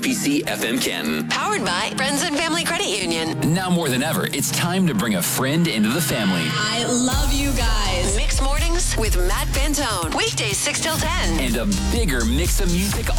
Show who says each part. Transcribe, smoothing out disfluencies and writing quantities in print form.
Speaker 1: KFBC FM Canton.
Speaker 2: Powered by Friends and Family Credit Union.
Speaker 1: Now more than ever, it's time to bring a friend into the family.
Speaker 3: I love you guys.
Speaker 2: Mixed Mornings with Matt Fantone. Weekdays 6 till 10.
Speaker 1: And a bigger mix of music